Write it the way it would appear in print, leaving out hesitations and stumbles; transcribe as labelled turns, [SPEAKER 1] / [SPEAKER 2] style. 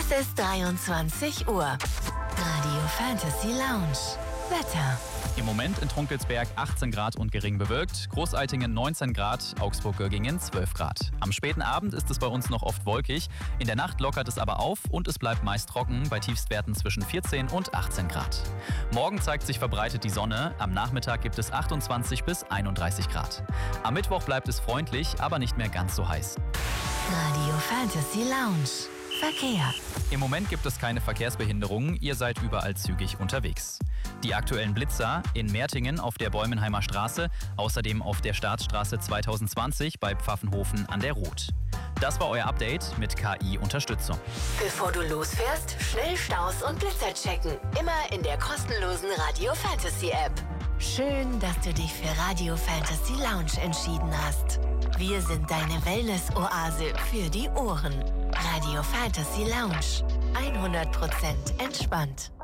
[SPEAKER 1] Es ist 23 Uhr. Radio Fantasy Lounge. Wetter.
[SPEAKER 2] Im Moment in Trunkelsberg 18 Grad und gering bewölkt, Großaitingen 19 Grad, Augsburg-Göggingen 12 Grad. Am späten Abend ist es bei uns noch oft wolkig, in der Nacht lockert es aber auf und es bleibt meist trocken bei Tiefstwerten zwischen 14 und 18 Grad. Morgen zeigt sich verbreitet die Sonne, am Nachmittag gibt es 28 bis 31 Grad. Am Mittwoch bleibt es freundlich, aber nicht mehr ganz so heiß.
[SPEAKER 1] Radio Fantasy Lounge. Verkehr.
[SPEAKER 2] Im Moment gibt es keine Verkehrsbehinderungen, ihr seid überall zügig unterwegs. Die aktuellen Blitzer in Mertingen auf der Bäumenheimer Straße, außerdem auf der Staatsstraße 2020 bei Pfaffenhofen an der Roth. Das war euer Update mit KI-Unterstützung.
[SPEAKER 1] Bevor du losfährst, schnell Staus und Blitzer checken. Immer in der kostenlosen Radio Fantasy App. Schön, dass du dich für Radio Fantasy Lounge entschieden hast. Wir sind deine Wellness-Oase für die Ohren. Radio Fantasy Lounge. 100% entspannt.